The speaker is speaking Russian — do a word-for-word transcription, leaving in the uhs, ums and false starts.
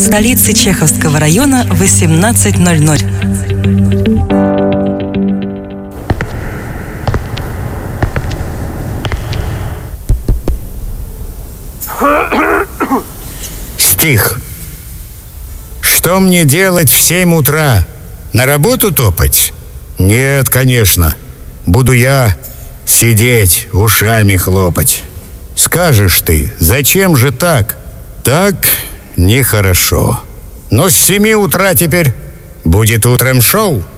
столицы Чеховского района, восемнадцать ноль ноль. Стих. Что мне делать в семь утра? На работу топать? Нет, конечно. Буду я сидеть, ушами хлопать. Скажешь ты, зачем же так? Так нехорошо. Но с семи утра теперь будет утром шоу.